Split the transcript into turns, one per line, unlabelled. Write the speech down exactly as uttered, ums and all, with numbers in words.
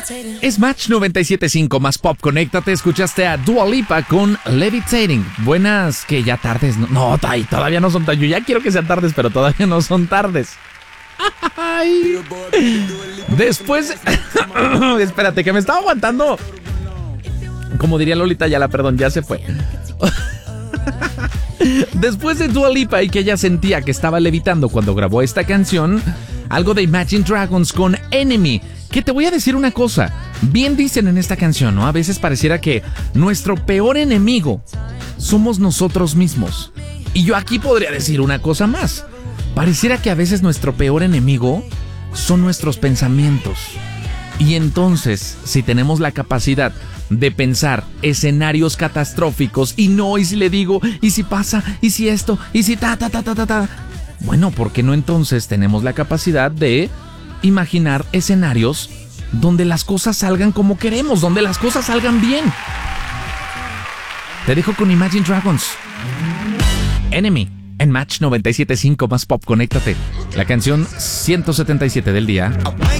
Es Match noventa y siete punto cinco más pop. Conéctate, escuchaste a Dua Lipa con Levitating. Buenas, que ya tardes. No, no todavía no son tardes. Yo ya quiero que sean tardes, pero todavía no son tardes. Ay. Después, espérate, que me estaba aguantando. Como diría Lolita Ayala, perdón, ya se fue. Después de Dua Lipa y que ella sentía que estaba levitando cuando grabó esta canción, algo de Imagine Dragons con Enemy. Que te voy a decir una cosa, bien dicen en esta canción, ¿no? A veces pareciera que nuestro peor enemigo somos nosotros mismos. Y yo aquí podría decir una cosa más. Pareciera que a veces nuestro peor enemigo son nuestros pensamientos. Y entonces, si tenemos la capacidad de pensar escenarios catastróficos, y no, y si le digo, y si pasa, y si esto, y si ta, ta, ta, ta, ta, ta. Bueno, ¿por qué no entonces tenemos la capacidad de imaginar escenarios donde las cosas salgan como queremos, donde las cosas salgan bien? Te dejo con Imagine Dragons, Enemy, en Match noventa y siete punto cinco más pop. Conéctate. La canción ciento setenta y siete del día.